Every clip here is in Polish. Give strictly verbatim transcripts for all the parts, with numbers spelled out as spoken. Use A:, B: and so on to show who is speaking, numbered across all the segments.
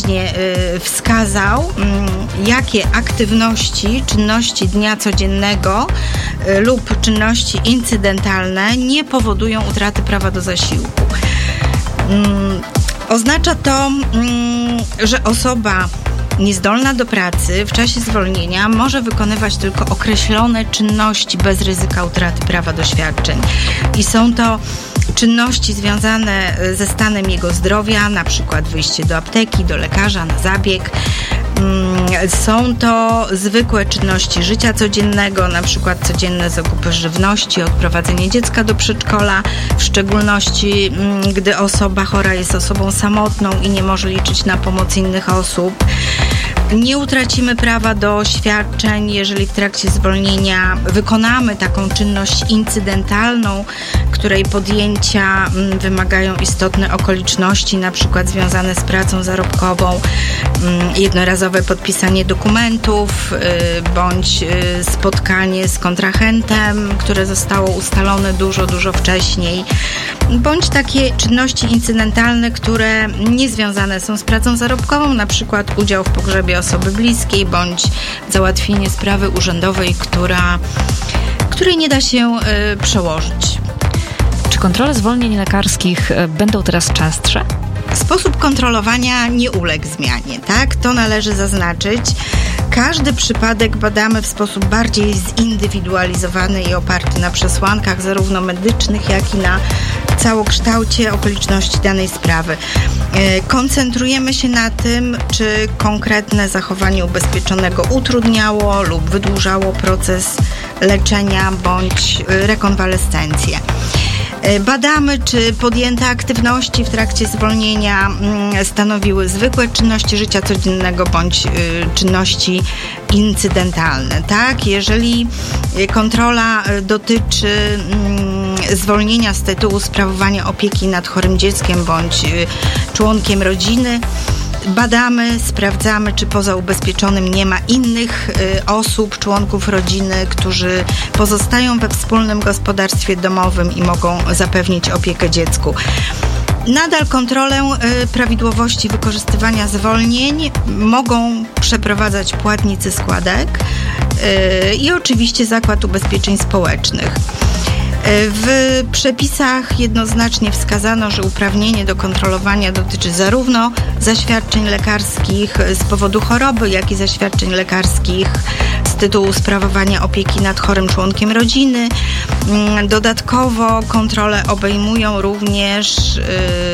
A: wyraźnie wskazał, jakie aktywności, czynności dnia codziennego lub czynności incydentalne nie powodują utraty prawa do zasiłku. Oznacza to, że osoba niezdolna do pracy w czasie zwolnienia może wykonywać tylko określone czynności bez ryzyka utraty prawa do świadczeń. I są to czynności związane ze stanem jego zdrowia, na przykład wyjście do apteki, do lekarza, na zabieg. Są to zwykłe czynności życia codziennego, na przykład codzienne zakupy żywności, odprowadzenie dziecka do przedszkola, w szczególności gdy osoba chora jest osobą samotną i nie może liczyć na pomoc innych osób. Nie utracimy prawa do świadczeń, jeżeli w trakcie zwolnienia wykonamy taką czynność incydentalną, której podjęcia wymagają istotne okoliczności, na przykład związane z pracą zarobkową, jednorazowe podpisanie dokumentów bądź spotkanie z kontrahentem, które zostało ustalone dużo, dużo wcześniej, bądź takie czynności incydentalne, które nie związane są z pracą zarobkową, na przykład udział w pogrzebie osoby bliskiej, bądź załatwienie sprawy urzędowej, która, której nie da się y, przełożyć.
B: Czy kontrole zwolnień lekarskich będą teraz częstsze?
A: Sposób kontrolowania nie uległ zmianie, tak? To należy zaznaczyć. Każdy przypadek badamy w sposób bardziej zindywidualizowany i oparty na przesłankach zarówno medycznych, jak i na całokształcie okoliczności danej sprawy. Koncentrujemy się na tym, czy konkretne zachowanie ubezpieczonego utrudniało lub wydłużało proces leczenia bądź rekonwalescencję. Badamy, czy podjęte aktywności w trakcie zwolnienia stanowiły zwykłe czynności życia codziennego bądź czynności incydentalne. Tak? Jeżeli kontrola dotyczy zwolnienia z tytułu sprawowania opieki nad chorym dzieckiem bądź członkiem rodziny, badamy, sprawdzamy, czy poza ubezpieczonym nie ma innych y, osób, członków rodziny, którzy pozostają we wspólnym gospodarstwie domowym i mogą zapewnić opiekę dziecku. Nadal kontrolę y, prawidłowości wykorzystywania zwolnień mogą przeprowadzać płatnicy składek y, i oczywiście Zakład Ubezpieczeń Społecznych. W przepisach jednoznacznie wskazano, że uprawnienie do kontrolowania dotyczy zarówno zaświadczeń lekarskich z powodu choroby, jak i zaświadczeń lekarskich z tytułu sprawowania opieki nad chorym członkiem rodziny. Dodatkowo kontrole obejmują również yy,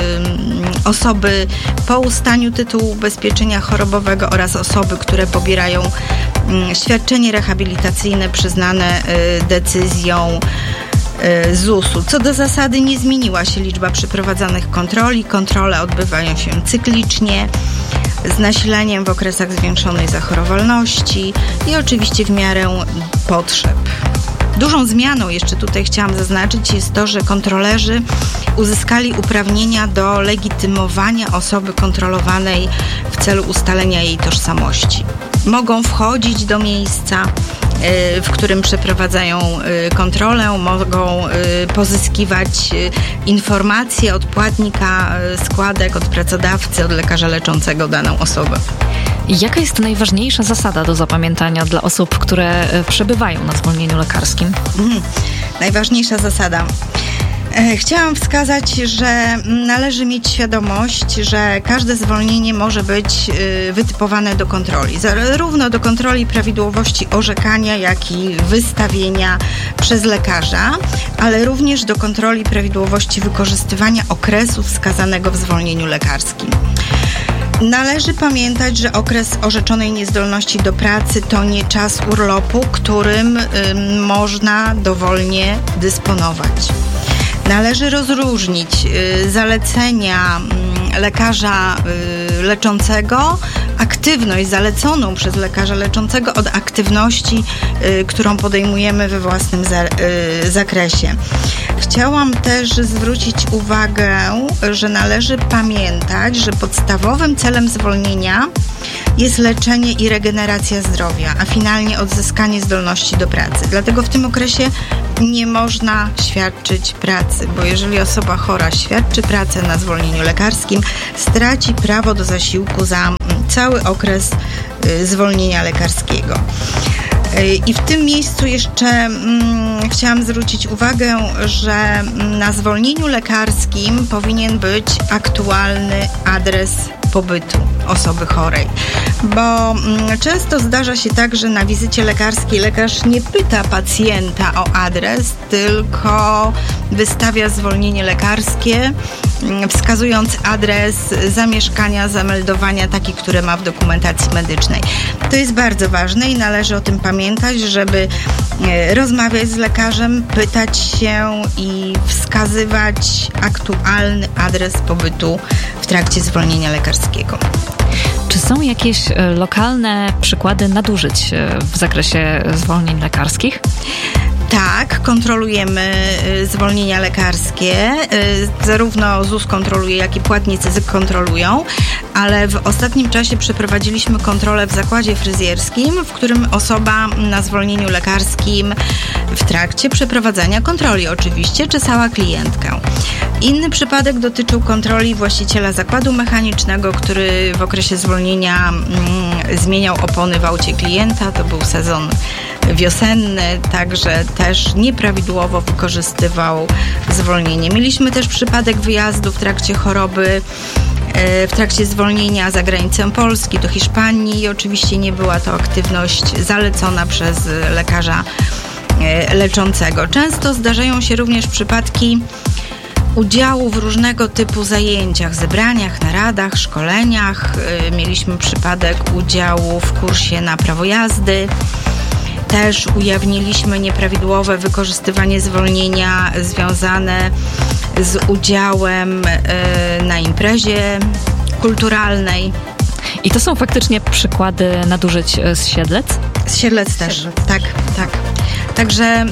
A: osoby po ustaniu tytułu ubezpieczenia chorobowego oraz osoby, które pobierają yy, świadczenie rehabilitacyjne przyznane yy, decyzją Z U S-u. Co do zasady nie zmieniła się liczba przeprowadzanych kontroli. Kontrole odbywają się cyklicznie, z nasileniem w okresach zwiększonej zachorowalności i oczywiście w miarę potrzeb. Dużą zmianą, jeszcze tutaj chciałam zaznaczyć, jest to, że kontrolerzy uzyskali uprawnienia do legitymowania osoby kontrolowanej w celu ustalenia jej tożsamości. Mogą wchodzić do miejsca, w którym przeprowadzają kontrolę, mogą pozyskiwać informacje od płatnika składek, od pracodawcy, od lekarza leczącego daną osobę.
B: Jaka jest najważniejsza zasada do zapamiętania dla osób, które przebywają na zwolnieniu lekarskim?
A: Hmm, najważniejsza zasada. Chciałam wskazać, że należy mieć świadomość, że każde zwolnienie może być wytypowane do kontroli. Zarówno do kontroli prawidłowości orzekania, jak i wystawienia przez lekarza, ale również do kontroli prawidłowości wykorzystywania okresu wskazanego w zwolnieniu lekarskim. Należy pamiętać, że okres orzeczonej niezdolności do pracy to nie czas urlopu, którym y, można dowolnie dysponować. Należy rozróżnić y, zalecenia y, lekarza y, leczącego, aktywność zaleconą przez lekarza leczącego od aktywności, y, którą podejmujemy we własnym za, y, zakresie. Chciałam też zwrócić uwagę, że należy pamiętać, że podstawowym celem zwolnienia jest leczenie i regeneracja zdrowia, a finalnie odzyskanie zdolności do pracy. Dlatego w tym okresie nie można świadczyć pracy, bo jeżeli osoba chora świadczy pracę na zwolnieniu lekarskim, straci prawo do zasiłku za cały okres zwolnienia lekarskiego. I w tym miejscu jeszcze mm, chciałam zwrócić uwagę, że na zwolnieniu lekarskim powinien być aktualny adres pobytu osoby chorej, bo mm, często zdarza się tak, że na wizycie lekarskiej lekarz nie pyta pacjenta o adres, tylko wystawia zwolnienie lekarskie, mm, wskazując adres zamieszkania, zameldowania, taki, który ma w dokumentacji medycznej. To jest bardzo ważne i należy o tym pamiętać, żeby e, rozmawiać z lekarzem, pytać się i wskazywać aktualny adres pobytu w trakcie zwolnienia lekarskiego.
B: Czy są jakieś lokalne przykłady nadużyć w zakresie zwolnień lekarskich?
A: Tak, kontrolujemy zwolnienia lekarskie. Zarówno Z U S kontroluje, jak i płatnicy kontrolują, ale w ostatnim czasie przeprowadziliśmy kontrolę w zakładzie fryzjerskim, w którym osoba na zwolnieniu lekarskim w trakcie przeprowadzania kontroli oczywiście czesała klientkę. Inny przypadek dotyczył kontroli właściciela zakładu mechanicznego, który w okresie zwolnienia mm, zmieniał opony w aucie klienta. To był sezon wiosenny, także też nieprawidłowo wykorzystywał zwolnienie. Mieliśmy też przypadek wyjazdu w trakcie choroby, w trakcie zwolnienia za granicę Polski do Hiszpanii i oczywiście nie była to aktywność zalecona przez lekarza leczącego. Często zdarzają się również przypadki udziału w różnego typu zajęciach, zebraniach, naradach, szkoleniach. Mieliśmy przypadek udziału w kursie na prawo jazdy. Też ujawniliśmy nieprawidłowe wykorzystywanie zwolnienia związane z udziałem y, na imprezie kulturalnej.
B: I to są faktycznie przykłady nadużyć z Siedlec?
A: Z Siedlec też, Siedlec. tak, tak. Także mm,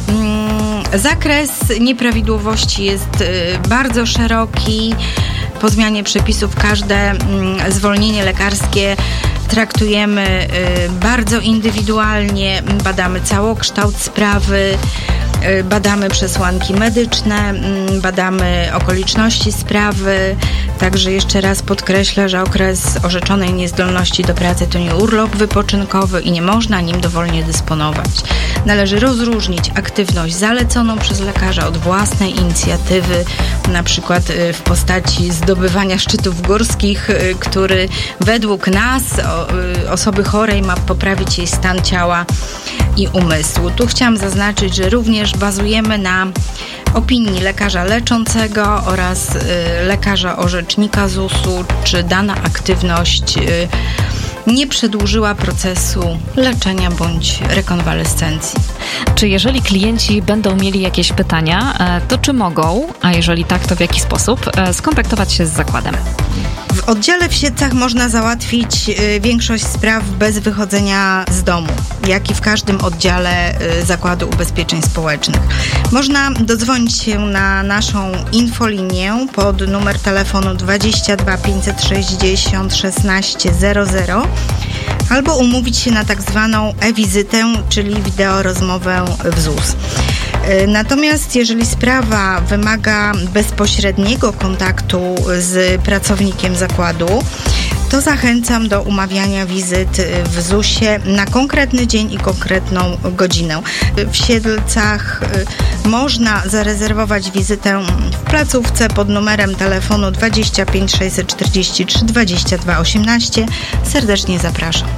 A: zakres nieprawidłowości jest y, bardzo szeroki. Po zmianie przepisów każde mm, zwolnienie lekarskie traktujemy y, bardzo indywidualnie, badamy całokształt sprawy, y, badamy przesłanki medyczne, y, badamy okoliczności sprawy. Także jeszcze raz podkreślę, że okres orzeczonej niezdolności do pracy to nie urlop wypoczynkowy i nie można nim dowolnie dysponować. Należy rozróżnić aktywność zaleconą przez lekarza od własnej inicjatywy, na przykład w postaci zdobywania szczytów górskich, który według nas, osoby chorej, ma poprawić jej stan ciała i umysłu. Tu chciałam zaznaczyć, że również bazujemy na opinii lekarza leczącego oraz lekarza orzecznika Z U S u, czy dana aktywność nie przedłużyła procesu leczenia bądź rekonwalescencji.
B: Czy jeżeli klienci będą mieli jakieś pytania, to czy mogą, a jeżeli tak, to w jaki sposób, skontaktować się z zakładem?
A: W oddziale w Siedlcach można załatwić większość spraw bez wychodzenia z domu, jak i w każdym oddziale Zakładu Ubezpieczeń Społecznych. Można dodzwonić się na naszą infolinię pod numer telefonu dwadzieścia dwa pięćset sześćdziesiąt szesnaście zero zero albo umówić się na tak zwaną e-wizytę, czyli wideorozmowę w Z U S. Natomiast jeżeli sprawa wymaga bezpośredniego kontaktu z pracownikiem zakładu, to zachęcam do umawiania wizyt w Z U S ie na konkretny dzień i konkretną godzinę. W Siedlcach można zarezerwować wizytę w placówce pod numerem telefonu dwadzieścia pięć sześćset czterdzieści trzy dwadzieścia dwa osiemnaście. Serdecznie zapraszam.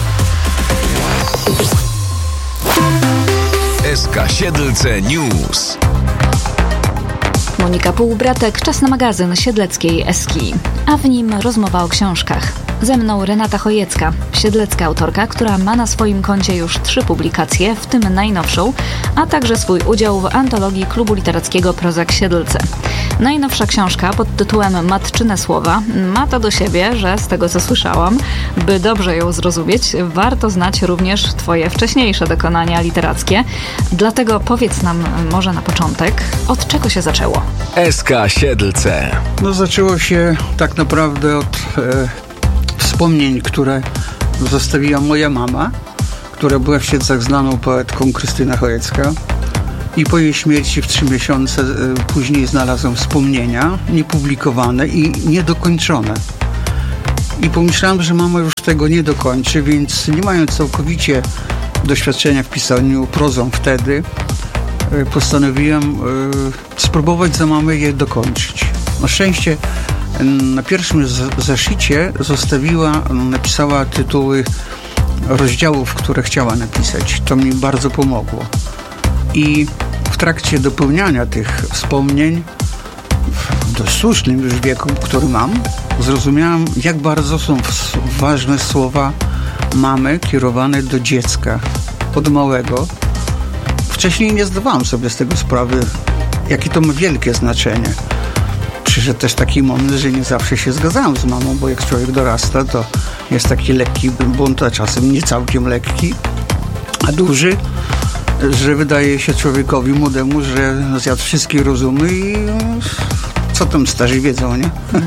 C: S K Siedlce News.
B: Monika Półbratek, czas na magazyn siedleckiej Eski, a w nim rozmowa o książkach. Ze mną Renata Chojecka, siedlecka autorka, która ma na swoim koncie już trzy publikacje, w tym najnowszą, a także swój udział w antologii Klubu Literackiego Prozak Siedlce. Najnowsza książka pod tytułem Matczyne słowa ma to do siebie, że z tego co słyszałam, by dobrze ją zrozumieć, warto znać również Twoje wcześniejsze dokonania literackie. Dlatego powiedz nam może na początek, od czego się zaczęło?
C: S K Siedlce.
D: No zaczęło się tak naprawdę od e, wspomnień, które zostawiła moja mama, która była w Siedlcach znaną poetką, Krystyna Chojecka. I po jej śmierci w trzy miesiące e, później znalazłem wspomnienia niepublikowane i niedokończone. I pomyślałem, że mama już tego nie dokończy, więc nie mając całkowicie doświadczenia w pisaniu prozą wtedy, postanowiłem spróbować za mamę je dokończyć. Na szczęście na pierwszym zeszycie zostawiła, napisała tytuły rozdziałów, które chciała napisać. To mi bardzo pomogło. I w trakcie dopełniania tych wspomnień w dość słusznym już wieku, który mam, zrozumiałam, jak bardzo są ważne słowa mamy kierowane do dziecka od małego. Wcześniej nie zdawałam sobie z tego sprawy, jakie to ma wielkie znaczenie. Przyszedł też taki moment, że nie zawsze się zgadzałam z mamą, bo jak człowiek dorasta, to jest taki lekki bunt, a czasem nie całkiem lekki, a duży, że wydaje się człowiekowi młodemu, że zjadł wszystkie rozumy i co tam starzy wiedzą, nie? Mhm.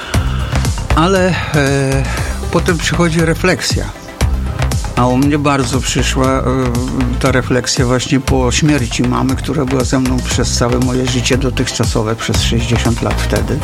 D: Ale e, potem przychodzi refleksja. A u mnie bardzo przyszła e, ta refleksja właśnie po śmierci mamy, która była ze mną przez całe moje życie dotychczasowe, przez sześćdziesiąt lat wtedy.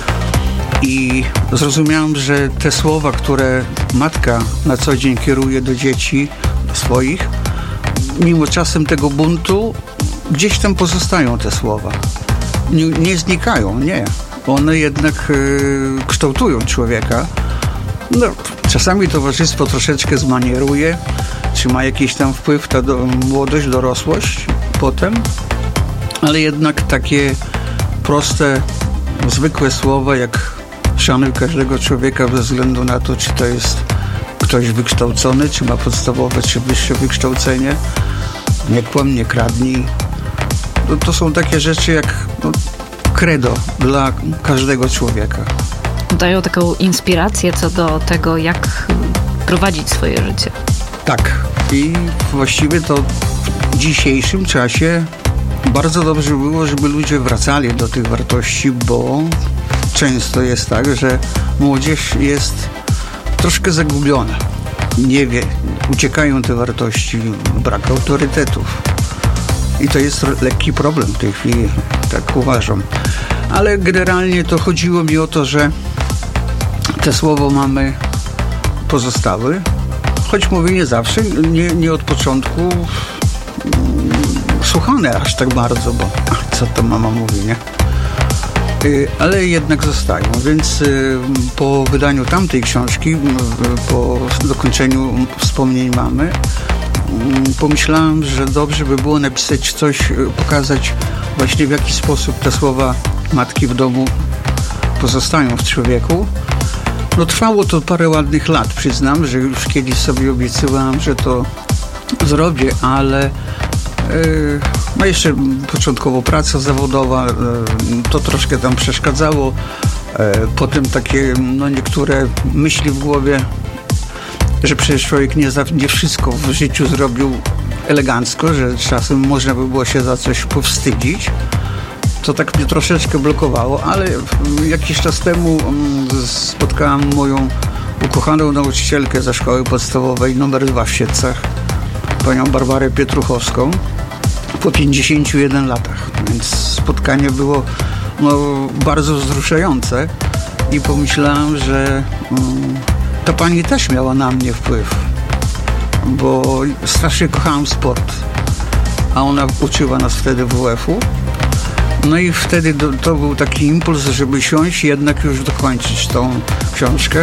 D: I zrozumiałem, że te słowa, które matka na co dzień kieruje do dzieci swoich, mimo czasem tego buntu, gdzieś tam pozostają te słowa. Nie, nie znikają, nie. One jednak e, kształtują człowieka. No, czasami towarzystwo troszeczkę zmanieruje, czy ma jakiś tam wpływ na do, młodość, dorosłość potem, ale jednak takie proste, zwykłe słowa, jak szanuj każdego człowieka bez względu na to, czy to jest ktoś wykształcony, czy ma podstawowe, czy wyższe wykształcenie, nie kłam, nie kradnij. No, to są takie rzeczy jak no, credo dla każdego człowieka.
B: Dają taką inspirację co do tego, jak prowadzić swoje życie.
D: Tak. I właściwie to w dzisiejszym czasie bardzo dobrze było, żeby ludzie wracali do tych wartości, bo często jest tak, że młodzież jest troszkę zagubiona. Nie wie, uciekają te wartości, brak autorytetów. I to jest lekki problem w tej chwili, tak uważam. Ale generalnie to chodziło mi o to, że te słowa mamy pozostały, choć mówię nie zawsze, nie, nie od początku mm, słuchane aż tak bardzo, bo ach, co to mama mówi, nie? Y, ale jednak zostają, więc y, po wydaniu tamtej książki, y, po dokończeniu wspomnień mamy, y, pomyślałem, że dobrze by było napisać coś, y, pokazać właśnie w jaki sposób te słowa matki w domu pozostają w człowieku. No trwało to parę ładnych lat, przyznam, że już kiedyś sobie obiecywałem, że to zrobię, ale yy, no jeszcze początkowo praca zawodowa, yy, to troszkę tam przeszkadzało. Yy, potem takie no niektóre myśli w głowie, że przecież człowiek nie, za, nie wszystko w życiu zrobił elegancko, że czasem można by było się za coś powstydzić. To tak mnie troszeczkę blokowało, ale jakiś czas temu spotkałam moją ukochaną nauczycielkę ze szkoły podstawowej numer dwa w Siedlcach, panią Barbarę Pietruchowską, po pięćdziesięciu jeden latach. Więc spotkanie było no, bardzo wzruszające i pomyślałam, że um, ta pani też miała na mnie wpływ, bo strasznie kochałam sport, a ona uczyła nas wtedy W W F-u. No i wtedy do, to był taki impuls, żeby siąść i jednak już dokończyć tą książkę.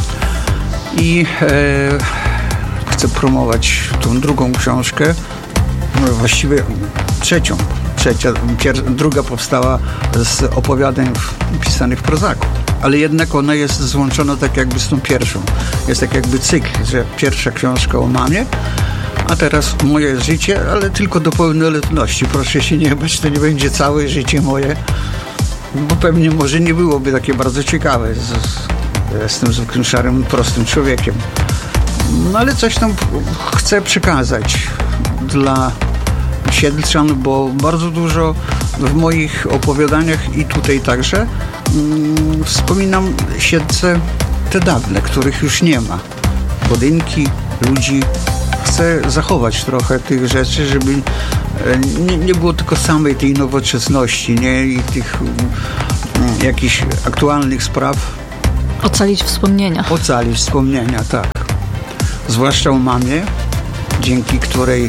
D: I e, chcę promować tą drugą książkę, no właściwie trzecią. Trzecia, pier, druga powstała z opowiadań w, pisanych w prozaku. Ale jednak ona jest złączona tak jakby z tą pierwszą. Jest tak jakby cykl, że pierwsza książka o mamie, a teraz moje życie, ale tylko do pełnoletności. Proszę się nie bać, to nie będzie całe życie moje, bo pewnie może nie byłoby takie bardzo ciekawe. Jestem zwykłym, szarym, prostym człowiekiem. No ale coś tam chcę przekazać dla Siedlczan, bo bardzo dużo w moich opowiadaniach i tutaj także mm, wspominam Siedlce te dawne, których już nie ma. Budynki, ludzi. Chcę zachować trochę tych rzeczy, żeby nie, nie było tylko samej tej nowoczesności, nie? I tych um, jakichś aktualnych spraw,
B: Ocalić wspomnienia.
D: Ocalić wspomnienia, tak. Zwłaszcza o mamie, dzięki której,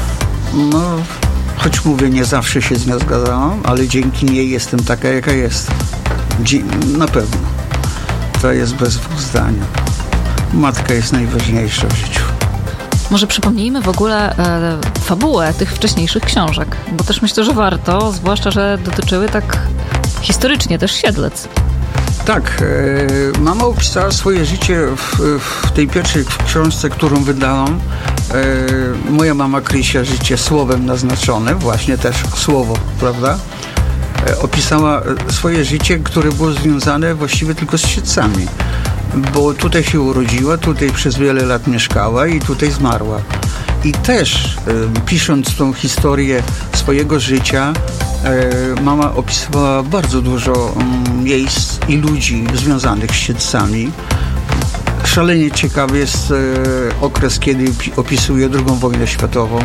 D: no, choć mówię, nie zawsze się z nią zgadzałam, ale dzięki niej jestem taka, jaka jest. Dzie- na pewno. To jest bez dwóch zdań. Matka jest najważniejsza w życiu.
B: Może przypomnijmy w ogóle e, fabułę tych wcześniejszych książek, bo też myślę, że warto, zwłaszcza, że dotyczyły tak historycznie też Siedlec.
D: Tak, e, mama opisała swoje życie w, w tej pierwszej książce, którą wydałam. E, moja mama Krysia, życie słowem naznaczone, właśnie też słowo, prawda? E, opisała swoje życie, które było związane właściwie tylko z Siedlcami, bo tutaj się urodziła, tutaj przez wiele lat mieszkała i tutaj zmarła. I też e, pisząc tą historię swojego życia, e, mama opisywała bardzo dużo um, miejsc i ludzi związanych z Siedlcami. Szalenie ciekawy jest e, okres, kiedy opisuje drugą wojnę światową,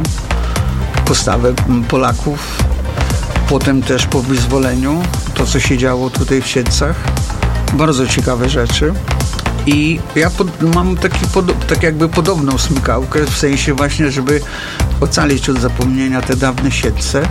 D: postawę Polaków, potem też po wyzwoleniu, to co się działo tutaj w Siedlcach. Bardzo ciekawe rzeczy. I ja pod, mam taki pod, tak jakby podobną smykałkę, w sensie właśnie, żeby ocalić od zapomnienia te dawne Siedlce.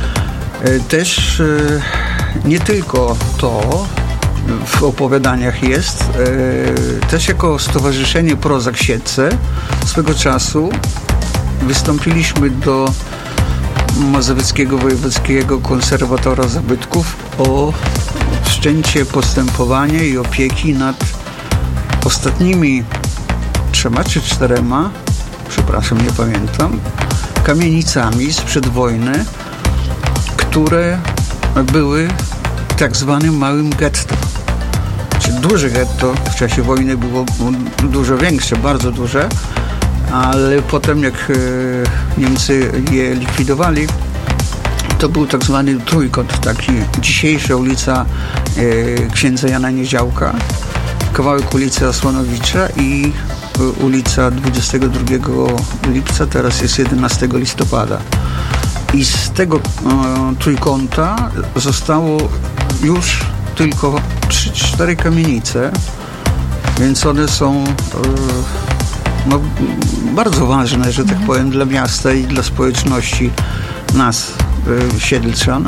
D: E, też e, nie tylko to w opowiadaniach jest, e, też jako Stowarzyszenie Prozak Siedlce swego czasu wystąpiliśmy do Mazowieckiego Wojewódzkiego Konserwatora Zabytków o wszczęcie postępowania i opieki nad ostatnimi trzema czy czterema, przepraszam, nie pamiętam, kamienicami sprzed wojny, które były tak zwanym małym getto. Czyli duże getto w czasie wojny było dużo większe, bardzo duże, ale potem jak Niemcy je likwidowali, to był tak zwany trójkąt, taki dzisiejsza ulica Księdza Jana Niedziałka, kawałek ulicy Osłonowicza i ulica dwudziestego drugiego lipca, teraz jest jedenastego listopada. I z tego e, trójkąta zostało już tylko trzy cztery kamienice, więc one są e, no, bardzo ważne, że tak powiem, dla miasta i dla społeczności nas, e, Siedlczan.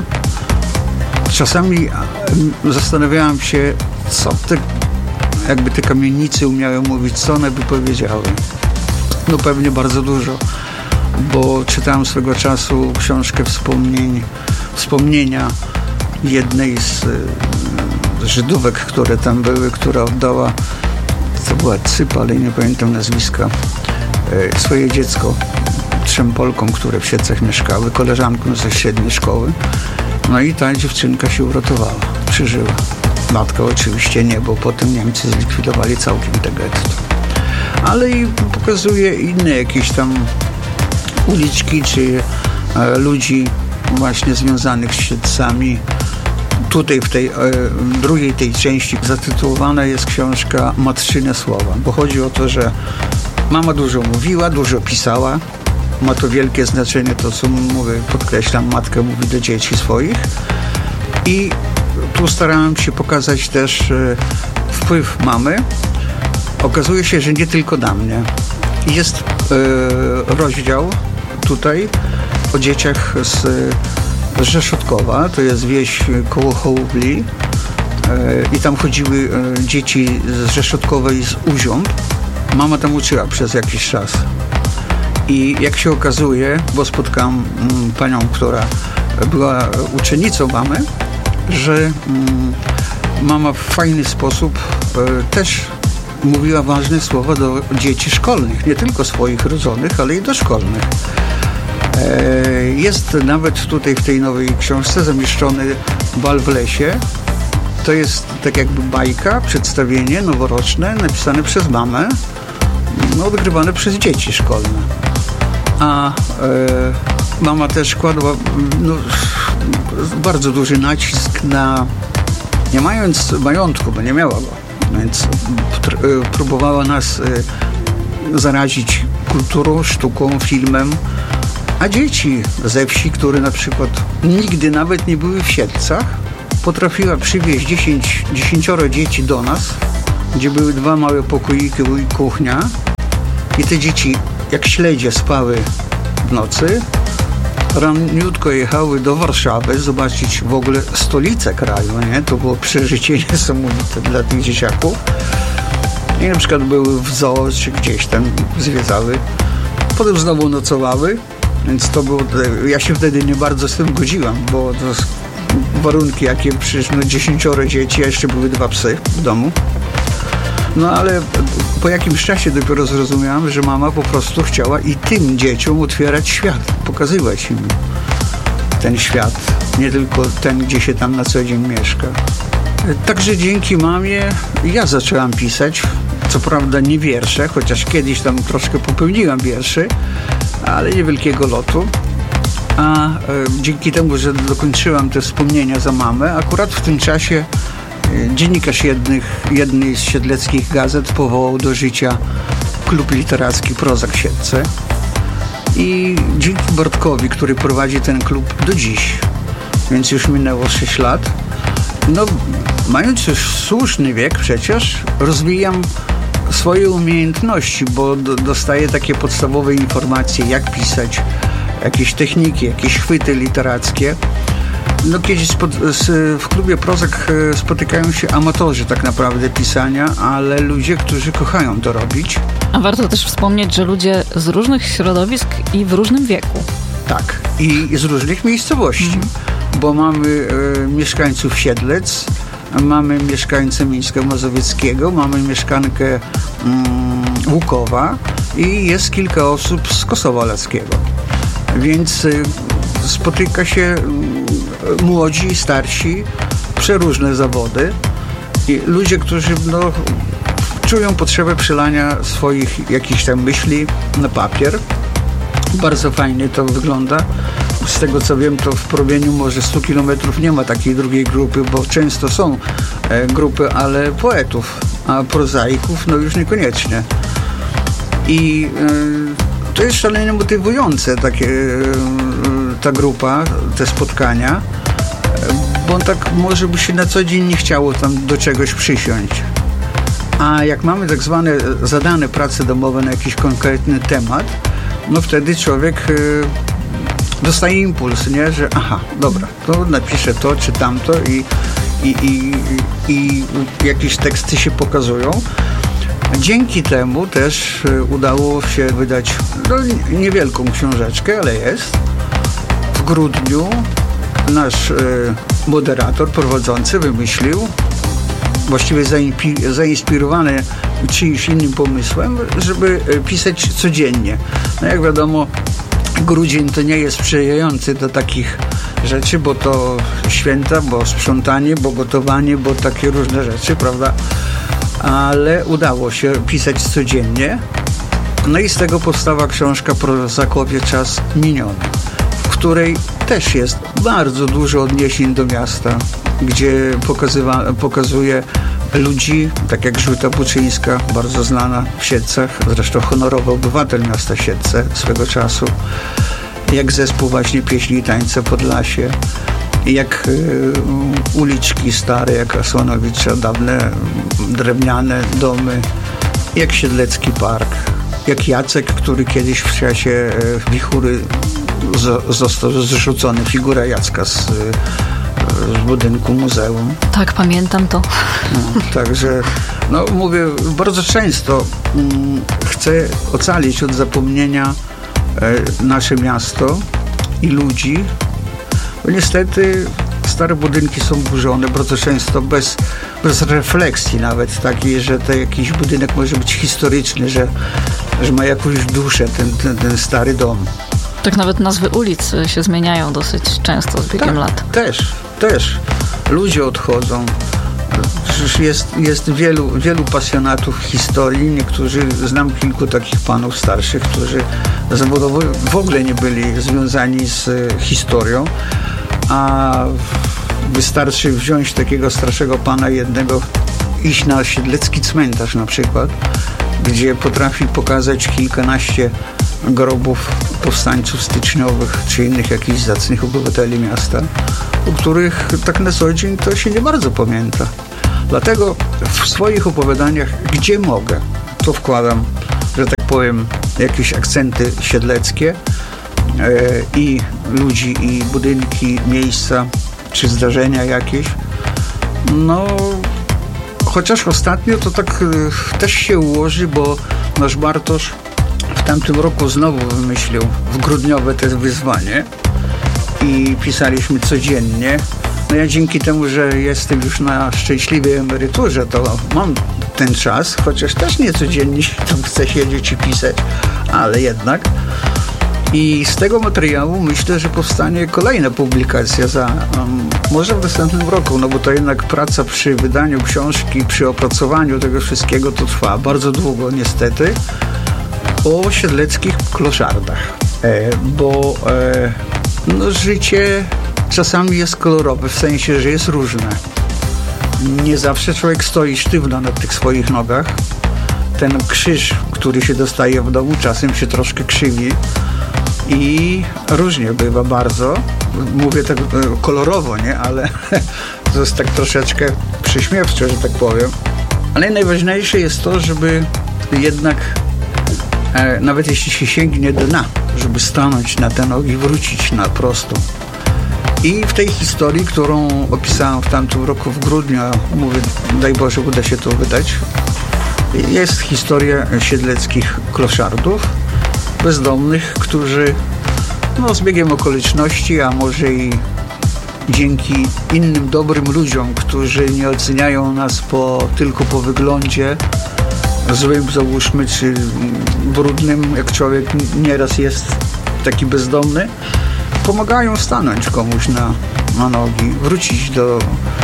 D: Czasami zastanawiałam się, co te jakby te kamienice umiały mówić, co one by powiedziały. No pewnie bardzo dużo, bo czytałem swego czasu książkę wspomnień, wspomnienia jednej z y, Żydówek, które tam były, która oddała, to była Cypa, ale nie pamiętam nazwiska, y, swoje dziecko trzem Polkom, które w Siedlcach mieszkały, koleżankom ze średniej szkoły. No i ta dziewczynka się uratowała, przeżyła. Matka oczywiście nie, bo potem Niemcy zlikwidowali całkiem te getto. Ale i pokazuje inne jakieś tam uliczki, czy e, ludzi właśnie związanych z Siedlcami. Tutaj w tej e, drugiej tej części zatytułowana jest książka Matczyne słowa, bo chodzi o to, że mama dużo mówiła, dużo pisała. Ma to wielkie znaczenie, to co mówię, podkreślam, matka mówi do dzieci swoich. I tu starałem się pokazać też e, wpływ mamy. Okazuje się, że nie tylko na mnie. Jest e, rozdział tutaj o dzieciach z, z Rzeszotkowa, to jest wieś koło Hołubli, e, i tam chodziły e, dzieci z Rzeszotkowa i z Uziąb. Mama tam uczyła przez jakiś czas. I jak się okazuje, bo spotkałam m, panią, która była uczennicą mamy, że mm, mama w fajny sposób e, też mówiła ważne słowa do dzieci szkolnych, nie tylko swoich rodzonych, ale i do szkolnych. E, jest nawet tutaj w tej nowej książce zamieszczony Bal w lesie. To jest tak jakby bajka, przedstawienie noworoczne napisane przez mamę, no, odgrywane przez dzieci szkolne. A e, mama też kładła no, bardzo duży nacisk na, nie mając majątku, bo nie miała go, więc próbowała nas zarazić kulturą, sztuką, filmem, a dzieci ze wsi, które na przykład nigdy nawet nie były w Siedlcach, potrafiła przywieźć dziesięć, dziesięcioro dzieci do nas gdzie były dwa małe pokoiki i kuchnia i te dzieci jak śledzie spały w nocy. Raniutko jechały do Warszawy zobaczyć w ogóle stolicę kraju, nie? To było przeżycie niesamowite dla tych dzieciaków. I na przykład były w zoo, czy gdzieś tam zwiedzały. Potem znowu nocowały, więc to było... Ja się wtedy nie bardzo z tym godziłam, bo to warunki jakie, przecież no dziesięcioro dzieci, a jeszcze były dwa psy w domu. No ale po jakimś czasie dopiero zrozumiałam, że mama po prostu chciała i tym dzieciom otwierać świat, pokazywać im ten świat, nie tylko ten, gdzie się tam na co dzień mieszka. Także dzięki mamie ja zaczęłam pisać, co prawda nie wiersze, chociaż kiedyś tam troszkę popełniłam wierszy, ale niewielkiego lotu. A e, dzięki temu, że dokończyłam te wspomnienia za mamę, akurat w tym czasie dziennikarz jednych, jednej z siedleckich gazet powołał do życia klub literacki Proza w Siedlce i dzięki Bartkowi, który prowadzi ten klub do dziś, więc już minęło sześć lat, no mając już słuszny wiek przecież, rozwijam swoje umiejętności, bo do, dostaję takie podstawowe informacje, jak pisać, jakieś techniki, jakieś chwyty literackie. No kiedyś spod, w klubie Prozak spotykają się amatorzy tak naprawdę pisania, ale ludzie, którzy kochają to robić.
B: A warto też wspomnieć, że ludzie z różnych środowisk i w różnym wieku.
D: Tak, i z różnych miejscowości, mm. bo mamy e, mieszkańców Siedlec, mamy mieszkańcę Mińska Mazowieckiego, mamy mieszkankę mm, Łukowa i jest kilka osób z Kosowa Lackiego. Więc e, spotyka się młodzi, starsi, przeróżne zawody i ludzie, którzy no, czują potrzebę przelania swoich jakichś tam myśli na papier. Bardzo fajnie to wygląda. Z tego co wiem, to w promieniu może stu kilometrów nie ma takiej drugiej grupy, bo często są e, grupy, ale poetów, a prozaików no już niekoniecznie. I e, to jest szalenie motywujące takie e, ta grupa, te spotkania, bo tak może by się na co dzień nie chciało tam do czegoś przysiąść. A jak mamy tak zwane zadane prace domowe na jakiś konkretny temat, no wtedy człowiek y, dostaje impuls, nie? Że aha, dobra, to napiszę to czy tamto i, i, i, i jakieś teksty się pokazują. Dzięki temu też y, udało się wydać no, niewielką książeczkę, ale jest. W grudniu nasz y, moderator prowadzący wymyślił, właściwie zainpi- zainspirowany czyimś innym pomysłem, żeby y, pisać codziennie. No jak wiadomo, grudzień to nie jest sprzyjający do takich rzeczy, bo to święta, bo sprzątanie, bo gotowanie, bo takie różne rzeczy, prawda? Ale udało się pisać codziennie. No i z tego powstała książka Prozakowie Czas Miniony, w której też jest bardzo dużo odniesień do miasta, gdzie pokazywa, pokazuje ludzi, tak jak Żółta Buczyńska, bardzo znana w Siedlcach, zresztą honorowy obywatel miasta Siedlce swego czasu, jak zespół właśnie Pieśni i Tańce Podlasie, jak y, uliczki stare, jak Asłanowicza, dawne drewniane domy, jak Siedlecki Park, jak Jacek, który kiedyś w czasie y, wichury z, został zrzucony, figura Jacka z, z budynku muzeum.
B: Tak, pamiętam to.
D: No, także, no mówię, bardzo często mm, chcę ocalić od zapomnienia e, nasze miasto i ludzi, bo niestety stare budynki są burzone bardzo często bez, bez refleksji nawet takiej, że to jakiś budynek może być historyczny, że, że ma jakąś duszę ten, ten, ten stary dom.
B: Tak nawet nazwy ulic się zmieniają dosyć często z biegiem
D: tak,
B: lat.
D: Też, też. Ludzie odchodzą. Jest, jest wielu, wielu pasjonatów historii. Niektórzy, znam kilku takich panów starszych, którzy zawodowo w ogóle nie byli związani z historią, a wystarczy wziąć takiego starszego pana jednego, iść na siedlecki cmentarz na przykład, gdzie potrafi pokazać kilkanaście grobów powstańców styczniowych czy innych jakichś zacnych obywateli miasta, o których tak na co dzień to się nie bardzo pamięta. Dlatego w swoich opowiadaniach, gdzie mogę, to wkładam, że tak powiem, jakieś akcenty siedleckie e, i ludzi, i budynki, miejsca, czy zdarzenia jakieś. No, chociaż ostatnio to tak e, też się ułoży, bo nasz Bartosz w tamtym roku znowu wymyślił w grudniowe to wyzwanie i pisaliśmy codziennie. No ja dzięki temu, że jestem już na szczęśliwej emeryturze, to mam ten czas, chociaż też nie codziennie tam chcę siedzieć i pisać, ale jednak. I z tego materiału myślę, że powstanie kolejna publikacja za um, może w następnym roku, no bo to jednak praca przy wydaniu książki, przy opracowaniu tego wszystkiego to trwa bardzo długo niestety, o siedleckich kloszardach, e, bo e, no, życie czasami jest kolorowe, w sensie, że jest różne. Nie zawsze człowiek stoi sztywno na tych swoich nogach. Ten krzyż, który się dostaje w domu, czasem się troszkę krzywi i różnie bywa bardzo. Mówię tak kolorowo, nie? Ale to jest tak troszeczkę prześmiewcze, że tak powiem. Ale najważniejsze jest to, żeby jednak e, nawet jeśli się sięgnie dna, żeby stanąć na te nogi, wrócić na prosto. I w tej historii, którą opisałem w tamtym roku w grudniu, mówię, daj Boże, uda się to wydać, jest historia siedleckich kloszardów, bezdomnych, którzy no, z biegiem okoliczności, a może i dzięki innym dobrym ludziom, którzy nie oceniają nas po, tylko po wyglądzie, złym załóżmy, czy brudnym, jak człowiek nieraz jest taki bezdomny, pomagają stanąć komuś na, na nogi, wrócić do,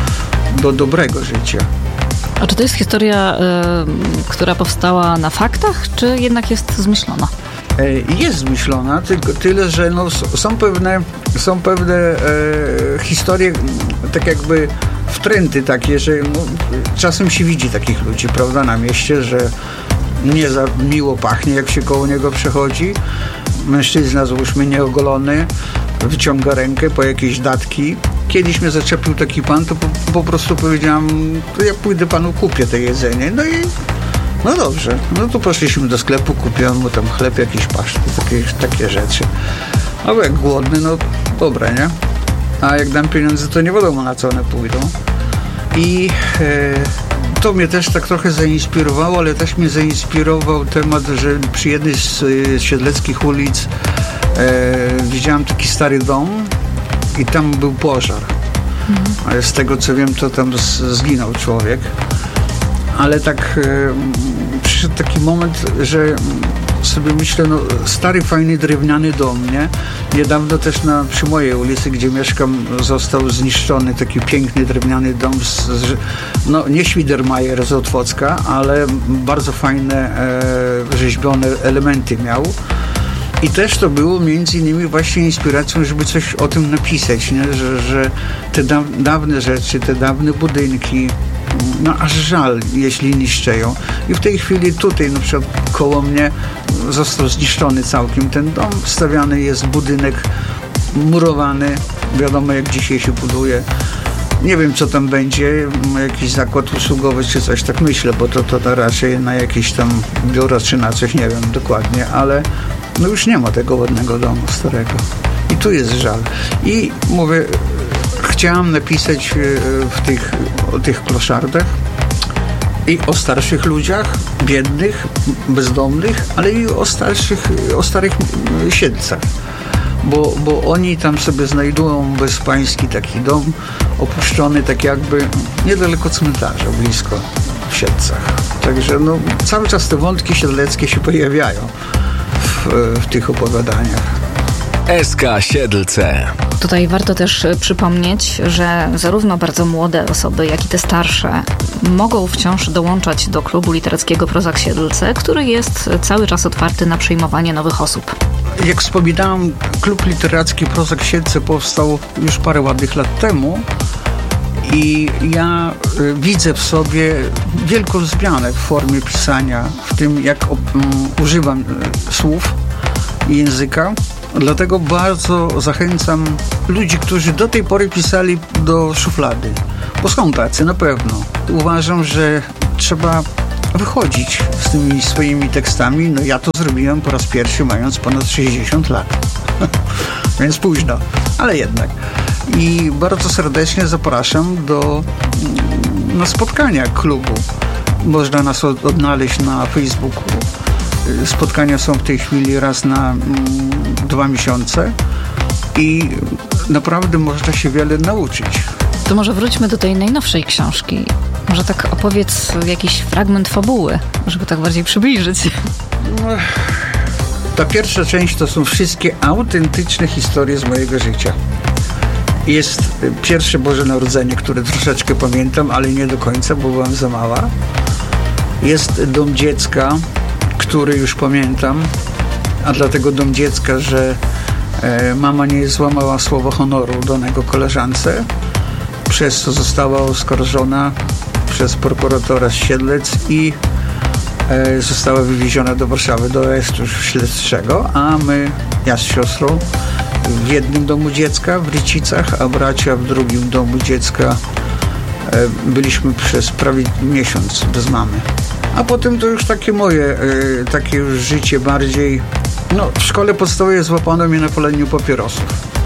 D: do dobrego życia.
B: A czy to jest historia, y, która powstała na faktach, czy jednak jest zmyślona?
D: Jest zmyślona, tylko tyle, że no, są pewne, są pewne e, historie, tak jakby wtręty takie, że no, czasem się widzi takich ludzi, prawda, na mieście, że nie za miło pachnie, jak się koło niego przechodzi. Mężczyzna, załóżmy, nieogolony, wyciąga rękę po jakieś datki. Kiedyś mnie zaczepił taki pan, to po, po prostu powiedziałam, to ja pójdę panu kupię to jedzenie. No i no dobrze, no to poszliśmy do sklepu, kupiłem mu tam chleb, jakiś pasztet, takie, takie rzeczy. No bo jak głodny, no dobra, nie? A jak dam pieniądze, to nie wiadomo, na co one pójdą. I e, to mnie też tak trochę zainspirowało, ale też mnie zainspirował temat, że przy jednej z e, siedleckich ulic e, widziałem taki stary dom i tam był pożar. Mhm. Ale z tego co wiem, to tam z, zginął człowiek. Ale tak e, przyszedł taki moment, że sobie myślę, no stary, fajny, drewniany dom, nie? Niedawno też na, przy mojej ulicy, gdzie mieszkam, został zniszczony taki piękny, drewniany dom z, z no nie Świdermajer z Otwocka, ale bardzo fajne e, rzeźbione elementy miał. I też to było między innymi właśnie inspiracją, żeby coś o tym napisać, nie? Że, że te da, dawne rzeczy, te dawne budynki, no aż żal, jeśli niszczeją. I w tej chwili tutaj na przykład koło mnie został zniszczony całkiem ten dom. Stawiany jest budynek murowany. Wiadomo, jak dzisiaj się buduje. Nie wiem, co tam będzie. Jakiś zakład usługowy czy coś, tak myślę, bo to, to raczej na jakieś tam biuro czy na coś, nie wiem dokładnie, ale no już nie ma tego ładnego domu starego. I tu jest żal. I mówię, chciałam napisać w tych, o tych kloszardach i o starszych ludziach, biednych, bezdomnych, ale i o starszych, o starych siedlcach. Bo, bo oni tam sobie znajdują bezpański taki dom, opuszczony tak jakby niedaleko cmentarza, blisko w Siedlcach. Także no, cały czas te wątki siedleckie się pojawiają w, w tych opowiadaniach.
C: S K Siedlce.
B: Tutaj warto też przypomnieć, że zarówno bardzo młode osoby, jak i te starsze mogą wciąż dołączać do klubu literackiego Prozak Siedlce, który jest cały czas otwarty na przyjmowanie nowych osób.
D: Jak wspominałem, klub literacki Prozak Siedlce powstał już parę ładnych lat temu i ja y, widzę w sobie wielką zmianę w formie pisania, w tym jak um, używam y, słów i języka. Dlatego bardzo zachęcam ludzi, którzy do tej pory pisali do szuflady. Bo są tacy, na pewno. Uważam, że trzeba wychodzić z tymi swoimi tekstami. No ja to zrobiłem po raz pierwszy, mając ponad sześćdziesiąt lat. Więc późno, ale jednak. I bardzo serdecznie zapraszam do na spotkania klubu. Można nas od, odnaleźć na Facebooku. Spotkania są w tej chwili raz na mm, dwa miesiące i naprawdę można się wiele nauczyć.
B: To może wróćmy do tej najnowszej książki. Może tak opowiedz jakiś fragment fabuły, żeby tak bardziej przybliżyć.
D: No, ta pierwsza część to są wszystkie autentyczne historie z mojego życia. Jest pierwsze Boże Narodzenie, które troszeczkę pamiętam, ale nie do końca, bo byłam za mała. Jest Dom Dziecka, który już pamiętam, a dlatego Dom Dziecka, że e, mama nie złamała słowa honoru danego koleżance, przez co została oskarżona przez prokuratora z Siedlec i e, została wywieziona do Warszawy, do aresztu śledczego, a my, ja z siostrą, w jednym domu dziecka w Rycicach, a bracia w drugim domu dziecka e, byliśmy przez prawie miesiąc bez mamy. A potem to już takie moje, e, takie już życie bardziej... No, w szkole podstawowej złapano mnie na paleniu papierosów.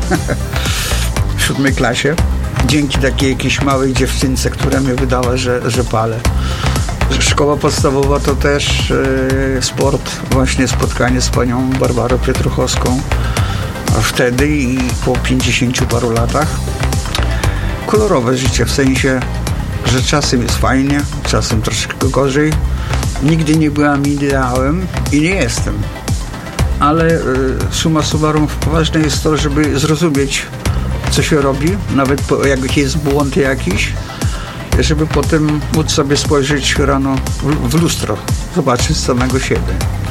D: W siódmej klasie. Dzięki takiej jakiejś małej dziewczynce, która mi wydała, że, że palę. Szkoła podstawowa to też e, sport. Właśnie spotkanie z panią Barbarą Pietruchowską. A wtedy i po pięćdziesięciu paru latach. Kolorowe życie, w sensie, że czasem jest fajnie, czasem troszkę gorzej. Nigdy nie byłam ideałem i nie jestem. Ale y, summa summarum ważne jest to, żeby zrozumieć, co się robi, nawet po, jak jest błąd jakiś, żeby potem móc sobie spojrzeć rano w, w lustro, zobaczyć samego siebie.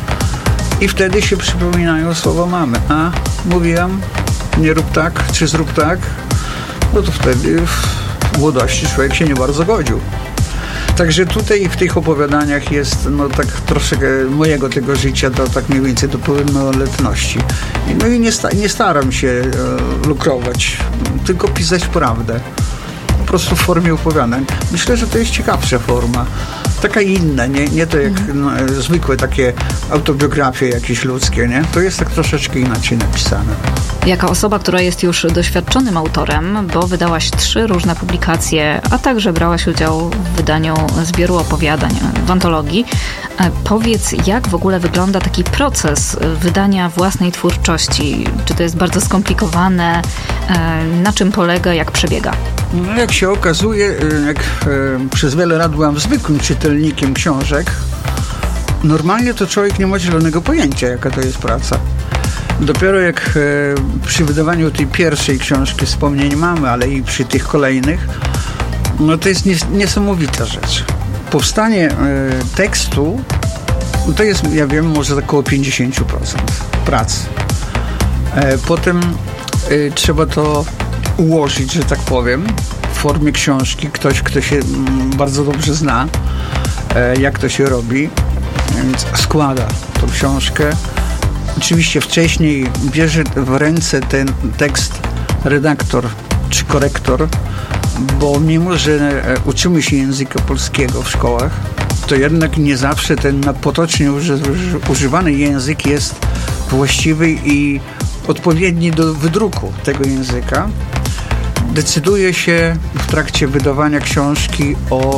D: I wtedy się przypominają słowa mamy. A mówiłam, nie rób tak, czy zrób tak, no to wtedy w młodości człowiek się nie bardzo godził. Także tutaj w tych opowiadaniach jest no tak troszeczkę mojego tego życia do tak mniej więcej do pełnoletności. No i nie, sta- nie staram się e, lukrować, tylko pisać prawdę. Po prostu w formie opowiadań. Myślę, że to jest ciekawsza forma. Taka inna, nie, nie to jak no, zwykłe takie autobiografie jakieś ludzkie, nie? To jest tak troszeczkę inaczej napisane.
B: Jako osoba, która jest już doświadczonym autorem, bo wydałaś trzy różne publikacje, a także brałaś udział w wydaniu zbioru opowiadań w antologii, powiedz, jak w ogóle wygląda taki proces wydania własnej twórczości? Czy to jest bardzo skomplikowane? Na czym polega? Jak przebiega?
D: No, jak się okazuje, jak e, przez wiele lat byłam zwykłym czytelnikiem książek, normalnie to człowiek nie ma zielonego pojęcia, jaka to jest praca. Dopiero jak e, przy wydawaniu tej pierwszej książki wspomnień mamy, ale i przy tych kolejnych, no to jest nies- niesamowita rzecz. Powstanie e, tekstu to jest, ja wiem, może około pięćdziesiąt procent pracy. E, potem e, trzeba to ułożyć, że tak powiem, w formie książki. Ktoś, kto się mm, bardzo dobrze zna, e, jak to się robi, więc składa tą książkę. Oczywiście wcześniej bierze w ręce ten tekst redaktor czy korektor, bo mimo, że uczymy się języka polskiego w szkołach, to jednak nie zawsze ten potocznie uży, używany język jest właściwy i odpowiedni do wydruku tego języka. Decyduje się w trakcie wydawania książki o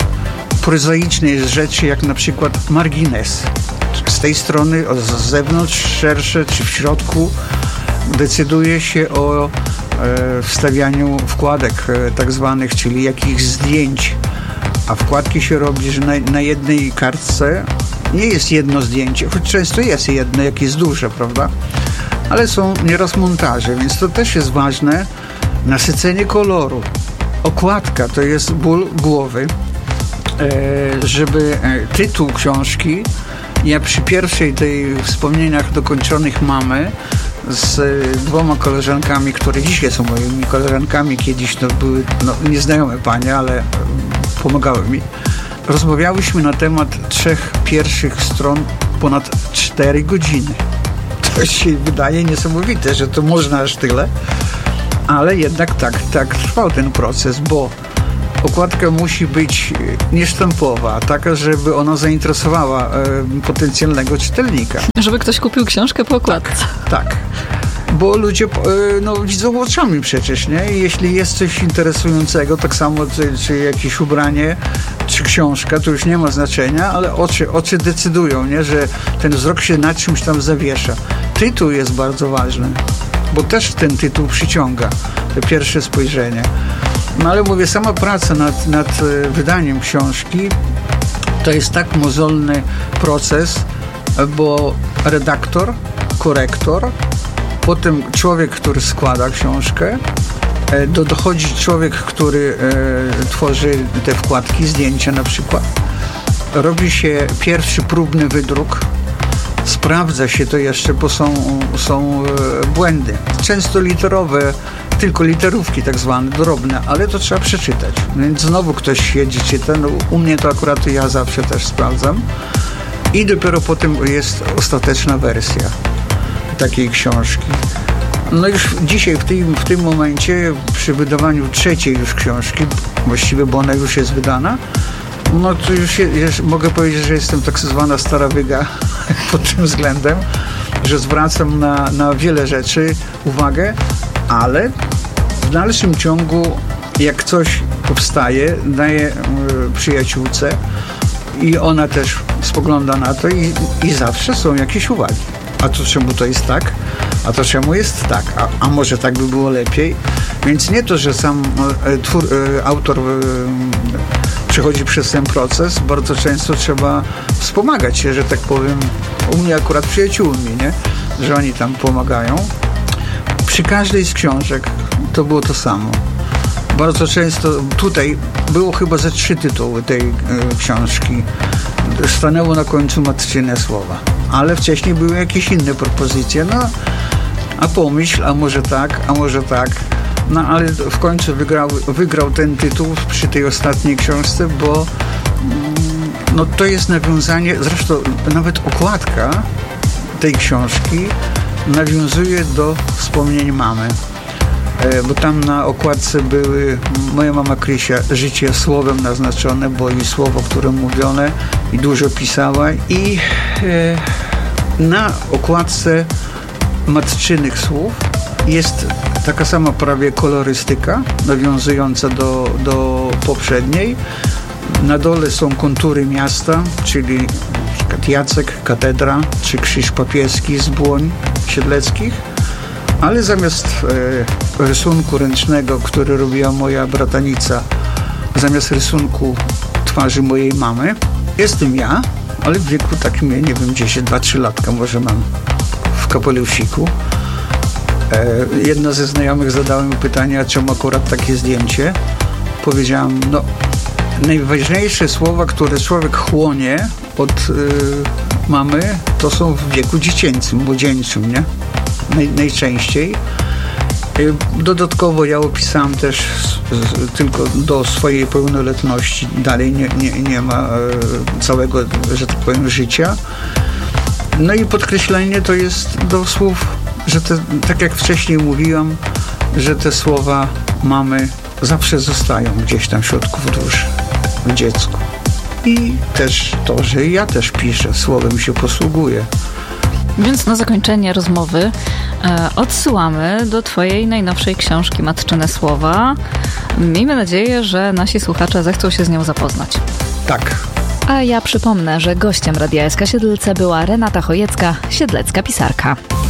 D: prozaicznej rzeczy, jak na przykład margines. Z tej strony, z zewnątrz, szersze czy w środku, decyduje się o e, wstawianiu wkładek e, tak zwanych, czyli jakichś zdjęć. A wkładki się robi, że na, na jednej kartce nie jest jedno zdjęcie, choć często jest jedno, jak jest duże, prawda? Ale są nieraz montaże, więc to też jest ważne. Nasycenie koloru. Okładka to jest ból głowy, e, żeby e, tytuł książki, ja przy pierwszej tej wspomnieniach dokończonych mamy z dwoma koleżankami, które dzisiaj są moimi koleżankami, kiedyś to były no, nieznajome panie, ale pomagały mi. Rozmawiałyśmy na temat trzech pierwszych stron ponad cztery godziny. To się wydaje niesamowite, że to można aż tyle, ale jednak tak, tak trwał ten proces, bo okładka musi być niesztampowa, taka, żeby ona zainteresowała e, potencjalnego czytelnika.
B: Żeby ktoś kupił książkę po okładce.
D: Tak. Bo ludzie no, widzą oczami przecież, nie? I jeśli jest coś interesującego, tak samo czy, czy jakieś ubranie, czy książka, to już nie ma znaczenia, ale oczy, oczy decydują, nie? Że ten wzrok się na czymś tam zawiesza. Tytuł jest bardzo ważny, bo też ten tytuł przyciąga to pierwsze spojrzenie. No ale mówię, sama praca nad, nad wydaniem książki to jest tak mozolny proces, bo redaktor, korektor, potem człowiek, który składa książkę, do, dochodzi człowiek, który e, tworzy te wkładki, zdjęcia na przykład. Robi się pierwszy próbny wydruk, sprawdza się to jeszcze, bo są, są e, błędy. Często literowe, tylko literówki tak zwane, drobne, ale to trzeba przeczytać. Więc znowu ktoś siedzi, czyta. No, u mnie to akurat ja zawsze też sprawdzam. I dopiero potem jest ostateczna wersja takiej książki. No już dzisiaj, w tym, w tym momencie, przy wydawaniu trzeciej już książki, właściwie, bo ona już jest wydana, no to już je, już mogę powiedzieć, że jestem tak zwana stara wyga pod tym względem, że zwracam na, na wiele rzeczy uwagę, ale w dalszym ciągu, jak coś powstaje, daję y, przyjaciółce i ona też spogląda na to i, i zawsze są jakieś uwagi. A to czemu to jest tak? A to czemu jest tak? A, a może tak by było lepiej? Więc nie to, że sam e, twór, e, autor e, przechodzi przez ten proces. Bardzo często trzeba wspomagać się, że tak powiem, u mnie akurat przyjaciółmi, nie? Że oni tam pomagają. Przy każdej z książek to było to samo. Bardzo często tutaj było chyba ze trzy tytuły tej e, książki. Stanęło na końcu matczyne słowa. Ale wcześniej były jakieś inne propozycje. No, a pomyśl, a może tak, a może tak. No, ale w końcu wygrał, wygrał ten tytuł przy tej ostatniej książce, bo no, to jest nawiązanie, zresztą nawet okładka tej książki nawiązuje do wspomnień mamy. Bo tam na okładce były moja mama Krysia, życie słowem naznaczone, bo i słowo, które mówione i dużo pisała, i e, na okładce matczynych słów jest taka sama prawie kolorystyka nawiązująca do, do poprzedniej. Na dole są kontury miasta, czyli na przykład Jacek, katedra, czy krzyż papieski z Błoń Siedleckich. Ale zamiast e, rysunku ręcznego, który robiła moja bratanica, zamiast rysunku twarzy mojej mamy, jestem ja, ale w wieku takim, nie wiem, dziesięć, dwa trzy latka może mam, w kapelusziku. E, jedna ze znajomych zadała mi pytanie, a czemu akurat takie zdjęcie? Powiedziałam, no, najważniejsze słowa, które człowiek chłonie od y, mamy, to są w wieku dziecięcym, młodzieńczym, nie? Naj, najczęściej. Dodatkowo ja opisałem też z, z, tylko do swojej pełnoletności. Dalej nie, nie, nie ma e, całego, że tak powiem, życia. No i podkreślenie to jest do słów, że te, tak jak wcześniej mówiłam, że te słowa mamy zawsze zostają gdzieś tam w środku w duszy, w dziecku. I też to, że ja też piszę, słowem się posługuję.
B: Więc na zakończenie rozmowy e, odsyłamy do twojej najnowszej książki Matczyne Słowa. Miejmy nadzieję, że nasi słuchacze zechcą się z nią zapoznać.
D: Tak.
B: A ja przypomnę, że gościem Radia S K Siedlce była Renata Chojecka, siedlecka pisarka.